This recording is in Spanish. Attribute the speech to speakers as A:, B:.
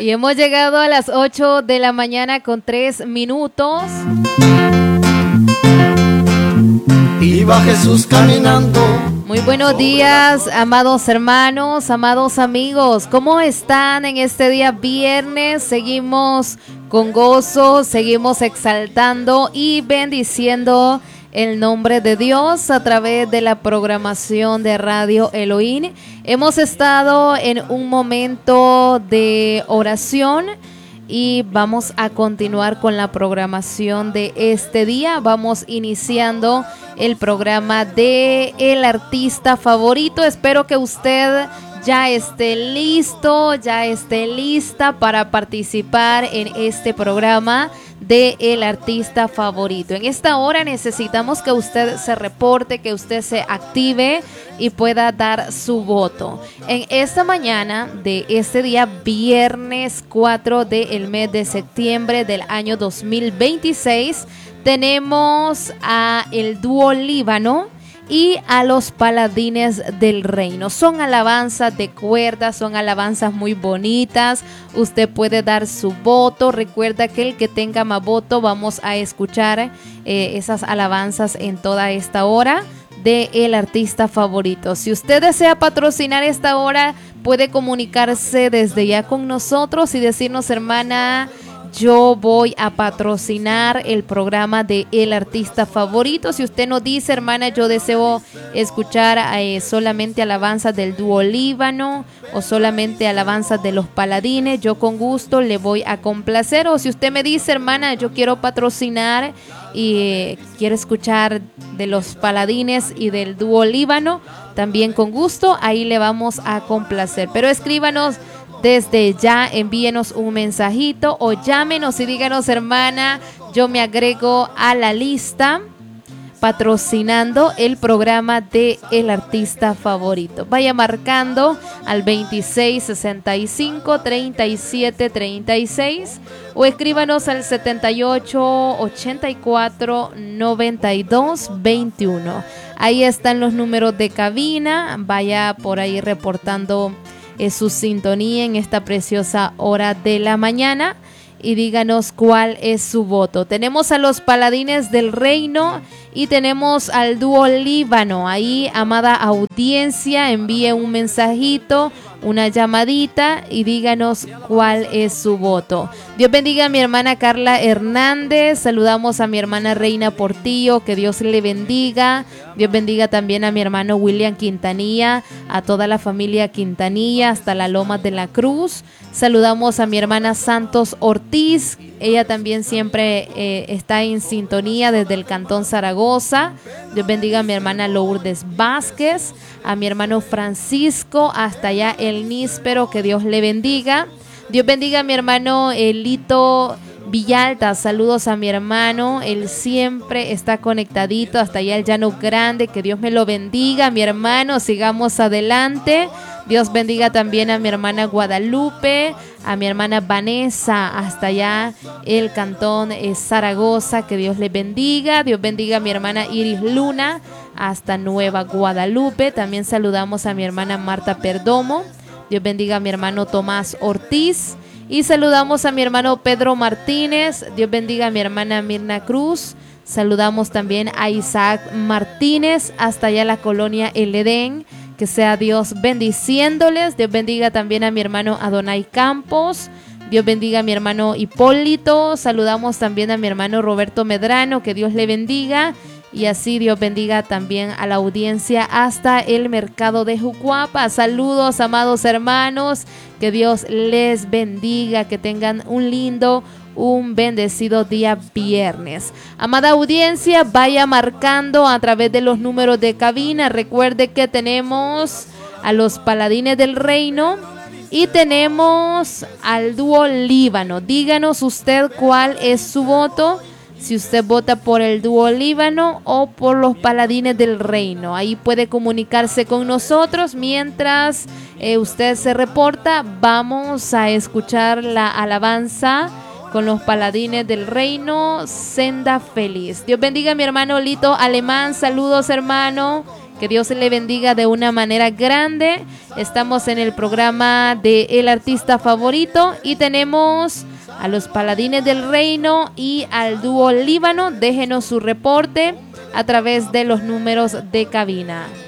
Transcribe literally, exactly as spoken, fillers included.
A: Y hemos llegado a las ocho de la mañana con tres minutos.
B: Iba Jesús caminando.
A: Muy buenos días, amados hermanos, amados amigos. ¿Cómo están en este día viernes? Seguimos con gozo, seguimos exaltando y bendiciendo el nombre de Dios a través de la programación de Radio Elohim. Hemos estado en un momento de oración y vamos a continuar con la programación de este día. Vamos iniciando el programa de El Artista Favorito. Espero que usted ya esté listo, ya esté lista para participar en este programa de El Artista Favorito. En esta hora necesitamos que usted se reporte, que usted se active y pueda dar su voto. En esta mañana de este día, viernes cuatro del mes de septiembre del año dos mil veintiséis, tenemos a el dúo Líbano y a los Paladines del Reino. Son alabanzas de cuerdas, son alabanzas muy bonitas. Usted puede dar su voto. Recuerda que el que tenga más voto, vamos a escuchar eh, esas alabanzas en toda esta hora de El Artista Favorito. Si usted desea patrocinar esta hora, puede comunicarse desde ya con nosotros y decirnos: hermana, yo voy a patrocinar el programa de El Artista Favorito. Si usted nos dice: hermana, yo deseo escuchar eh, solamente alabanzas del dúo Líbano o solamente alabanzas de los Paladines, yo con gusto le voy a complacer. O si usted me dice: hermana, yo quiero patrocinar y eh, quiero escuchar de los Paladines y del dúo Líbano, también con gusto, ahí le vamos a complacer. Pero escríbanos desde ya, envíenos un mensajito o llámenos y díganos: hermana, yo me agrego a la lista patrocinando el programa de El Artista Favorito. Vaya marcando al veintiséis sesenta y cinco treinta y siete treinta y seis o escríbanos al setenta y ocho ochenta y cuatro noventa y dos veintiuno. Ahí están los números de cabina. Vaya por ahí reportando es su sintonía en esta preciosa hora de la mañana y díganos cuál es su voto. Tenemos a los Paladines del Reino y tenemos al dúo Líbano. Ahí, amada audiencia, envíe un mensajito, una llamadita y díganos cuál es su voto. Dios bendiga a mi hermana Carla Hernández. Saludamos a mi hermana Reina Portillo, que Dios le bendiga. Dios bendiga también a mi hermano William Quintanilla, a toda la familia Quintanilla hasta la Loma de la Cruz. Saludamos a mi hermana Santos Ortiz. Ella también siempre eh, está en sintonía desde el Cantón Zaragoza. Dios bendiga a mi hermana Lourdes Vázquez, a mi hermano Francisco hasta allá el Níspero, que Dios le bendiga. Dios bendiga a mi hermano Elito Villalta. Saludos a mi hermano, él siempre está conectadito hasta allá el Llano Grande. Que Dios me lo bendiga, mi hermano, sigamos adelante. Dios bendiga también a mi hermana Guadalupe, a mi hermana Vanessa hasta allá el Cantón eh, Zaragoza. Que Dios le bendiga. Dios bendiga a mi hermana Iris Luna hasta Nueva Guadalupe. También saludamos a mi hermana Marta Perdomo. Dios bendiga a mi hermano Tomás Ortiz. Y saludamos a mi hermano Pedro Martínez. Dios bendiga a mi hermana Mirna Cruz. Saludamos también a Isaac Martínez hasta allá la colonia El Edén. Que sea Dios bendiciéndoles. Dios bendiga también a mi hermano Adonai Campos. Dios bendiga a mi hermano Hipólito. Saludamos también a mi hermano Roberto Medrano. Que Dios le bendiga. Y así Dios bendiga también a la audiencia hasta el mercado de Jucuapa. Saludos, amados hermanos. Que Dios les bendiga. Que tengan un lindo, un bendecido día viernes. Amada audiencia, vaya marcando a través de los números de cabina. Recuerde que tenemos a los Paladines del Reino y tenemos al dúo Líbano. Díganos usted cuál es su voto. Si usted vota por el dúo Líbano o por los Paladines del Reino, ahí puede comunicarse con nosotros. Mientras eh, usted se reporta, vamos a escuchar la alabanza con los Paladines del Reino, Senda Feliz. Dios bendiga a mi hermano Lito Alemán. Saludos, hermano. Que Dios le bendiga de una manera grande. Estamos en el programa de El Artista Favorito y tenemos a los Paladines del Reino y al dúo Líbano. Déjenos su reporte a través de los números de cabina.